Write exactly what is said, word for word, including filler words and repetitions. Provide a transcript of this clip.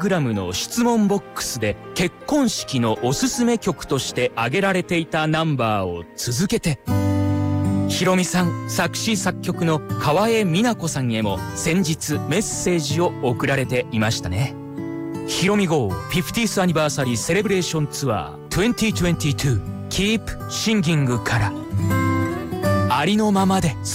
グラムの質問ボックスで結婚式のおすすめ曲として挙げられていたナンバーを続けて、ひろみさん作詞作曲の川江美奈子さんへも先日メッセージを送られていましたね。ひろみ号 フィフティース アニバーサリーセレブレーションツアーにせんにじゅうに Keep Singing からありのままで